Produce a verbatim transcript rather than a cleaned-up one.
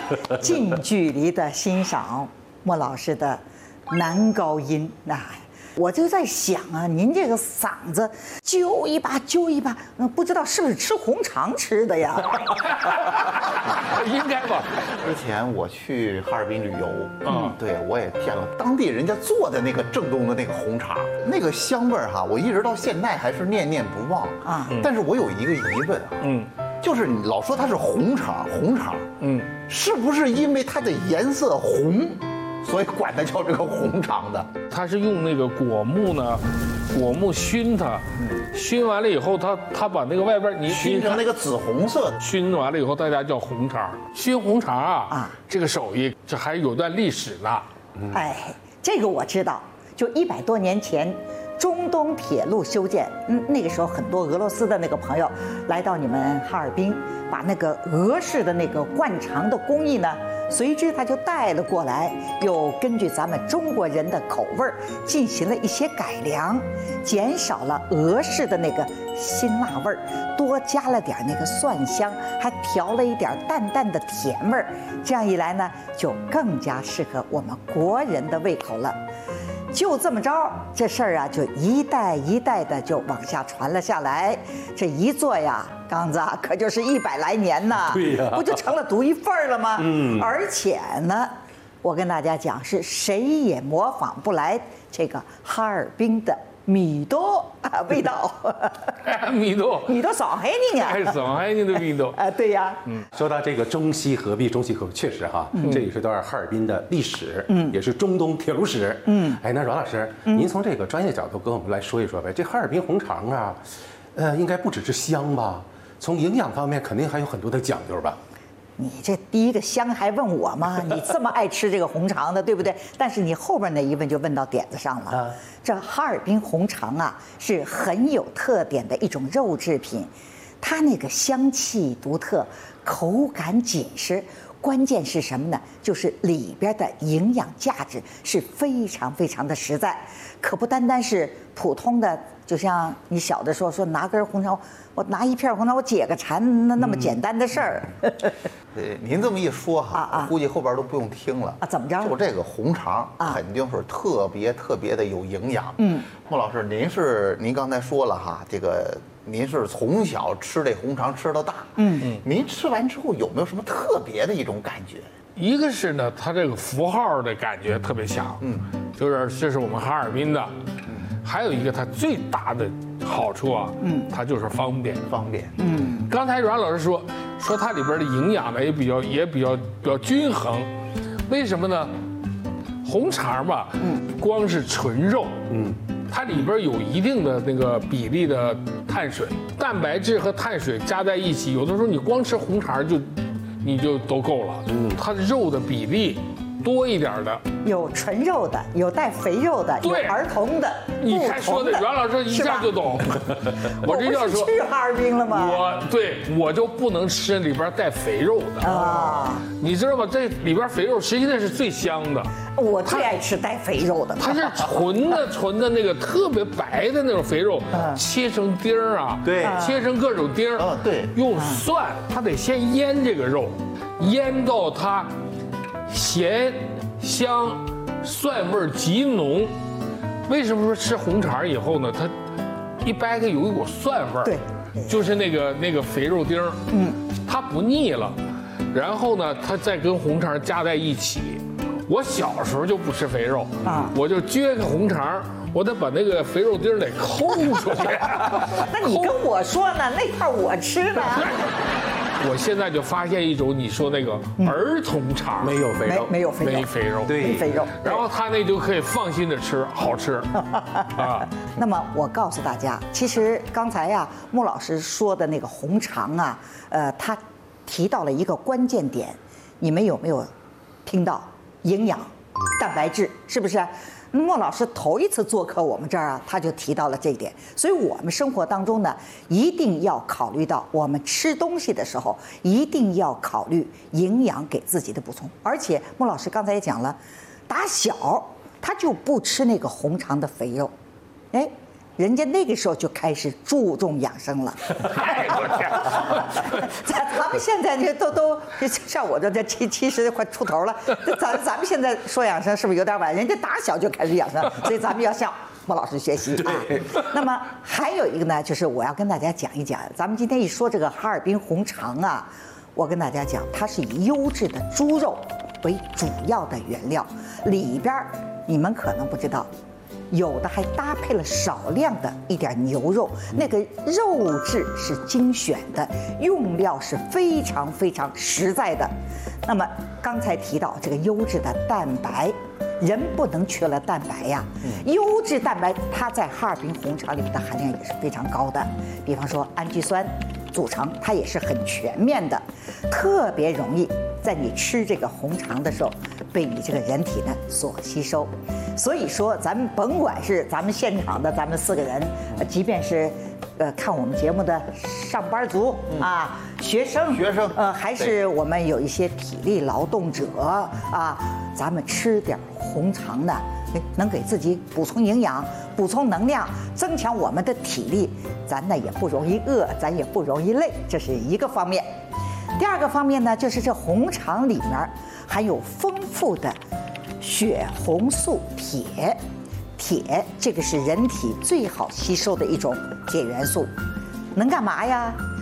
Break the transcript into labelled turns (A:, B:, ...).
A: 近距离的欣赏莫老师的男高音，那我就在想啊，您这个嗓子揪一把揪一把，不知道是不是吃红肠吃的呀？
B: 应该吧。
C: 之前我去哈尔滨旅游，嗯，对我也见了当地人家做的那个正宗的那个红肠，那个香味儿哈，我一直到现在还是念念不忘啊。但是我有一个疑问啊，嗯，就是你老说它是红肠，红肠，嗯，是不是因为它的颜色红？所以管它叫这个红肠的，
B: 它是用那个果木呢，果木熏它，熏完了以后，它它把那个外边你
C: 熏成那个紫红色的，
B: 熏完了以后，大家叫红肠。熏红肠啊，啊，这个手艺这还有段历史呢。
A: 哎，这个我知道，就一百多年前，中东铁路修建，嗯，那个时候很多俄罗斯的那个朋友来到你们哈尔滨，把那个俄式的那个灌肠的工艺呢。随之他就带了过来，又根据咱们中国人的口味进行了一些改良，减少了俄式的那个辛辣味儿，多加了点那个蒜香，还调了一点淡淡的甜味儿。这样一来呢，就更加适合我们国人的胃口了。就这么着，这事儿啊，就一代一代的就往下传了下来。这一做呀，刚子啊，可就是一百来年呐，
D: 对呀，
A: 不就成了独一份儿了吗？嗯，而且呢，我跟大家讲，是谁也模仿不来这个哈尔滨的米多啊味道。
B: 米多，
A: 米多上海人啊，
B: 还是上海人的米多
A: 啊，对呀。
D: 嗯，说到这个中西合璧，中西合璧确实哈，这也是段哈尔滨的历史，嗯，也是中东铁路史，嗯。哎，那阮老师，您从这个专业角度跟我们来说一说呗，这哈尔滨红肠啊，呃，应该不只是香吧？从营养方面肯定还有很多的讲究吧？
A: 你这第一个香还问我吗？你这么爱吃这个红肠的，对不对？但是你后边那一问就问到点子上了。啊、这哈尔滨红肠啊，是很有特点的一种肉制品，它那个香气独特，口感紧实。关键是什么呢？就是里边的营养价值是非常非常的实在，可不单单是普通的，就像你小的时候说拿根红肠，我拿一片红肠我解个馋，那那么简单的事儿。呃、
C: 嗯，您这么一说哈，啊啊、估计后边都不用听了
A: 啊。怎么着？
C: 就这个红肠肯定是特别特别的有营养。嗯，莫老师，您是您刚才说了哈，这个。您是从小吃这红肠吃到大，嗯嗯，您吃完之后有没有什么特别的一种感觉？
B: 一个是呢，它这个符号的感觉特别强，嗯，就是这是我们哈尔滨的，嗯，还有一个它最大的好处啊，嗯，它就是方便，
C: 方便，
B: 嗯。刚才阮老师说说它里边的营养呢也比较也比较比较均衡，为什么呢？红肠吧，嗯，光是纯肉，嗯。它里边有一定的那个比例的碳水、蛋白质和碳水加在一起，有的时候你光吃红肠就，你就都够了。嗯，它的肉的比例多一点的，
A: 有纯肉的，有带肥肉的，有儿童的。
B: 你看说的，阮老师一下就懂。
A: 我这要说去哈尔滨了吗？
B: 我对我就不能吃里边带肥肉的啊，你知道吗？这里边肥肉实际上是最香的。
A: 我最爱吃带肥肉的，
B: 它是纯的纯的那个特别白的那种肥肉，切成丁儿啊，
D: 对，
B: 切成各种丁儿，
C: 啊对，
B: 用蒜，它得先腌这个肉，腌到它咸香蒜味极浓。为什么说吃红肠以后呢？它一掰开有一股蒜味儿，
A: 对，
B: 就是那个那个肥肉丁儿，嗯，它不腻了。然后呢，它再跟红肠加在一起。我小时候就不吃肥肉啊，我就撅个红肠，我得把那个肥肉丁得抠出去。
A: 那你跟我说呢？那块我吃呢。
B: 我现在就发现一种你说那个儿童肠，
D: 没有肥肉，
A: 没有肥肉，
B: 没肥肉，
D: 对，
A: 没肥肉。
B: 然后他那就可以放心的吃，好吃啊。
A: 那么我告诉大家，其实刚才呀，穆老师说的那个红肠啊，呃，他提到了一个关键点，你们有没有听到？营养、蛋白质，是不是？莫老师头一次做客我们这儿啊，他就提到了这一点。所以我们生活当中呢，一定要考虑到我们吃东西的时候，一定要考虑营养给自己的补充。而且莫老师刚才也讲了，打小他就不吃那个红肠的肥肉，哎。人家那个时候就开始注重养生了。
B: 哎，我天！
A: 咱咱们现在呢都都像我这这七七十快出头了，咱咱们现在说养生是不是有点晚？人家打小就开始养生，所以咱们要向莫老师学习啊。那么还有一个呢，就是我要跟大家讲一讲，咱们今天一说这个哈尔滨红肠啊，我跟大家讲，它是以优质的猪肉为主要的原料，里边你们可能不知道。有的还搭配了少量的一点牛肉，那个肉质是精选的，用料是非常非常实在的。那么刚才提到这个优质的蛋白，人不能缺了蛋白呀。优质蛋白它在哈尔滨红肠里面的含量也是非常高的，比方说氨基酸组成，它也是很全面的，特别容易在你吃这个红肠的时候被你这个人体呢所吸收。所以说，咱们甭管是咱们现场的咱们四个人，呃，即便是，呃，看我们节目的上班族啊、学生、
C: 学生，
A: 呃，还是我们有一些体力劳动者啊，咱们吃点红肠呢，能给自己补充营养、补充能量，增强我们的体力，咱呢也不容易饿，咱也不容易累，这是一个方面。第二个方面呢，就是这红肠里面含有丰富的血红素铁，铁这个是人体最好吸收的一种铁元素，能干嘛呀？